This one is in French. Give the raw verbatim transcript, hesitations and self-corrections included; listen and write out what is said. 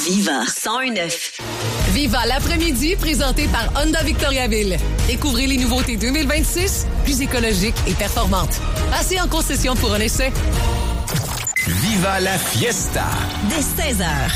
Viva cent un neuf. Viva l'après-midi, présenté par Honda Victoriaville. Découvrez les nouveautés deux mille vingt-six, plus écologiques et performantes. Passez en concession pour un essai. Viva la fiesta. Dès seize heures.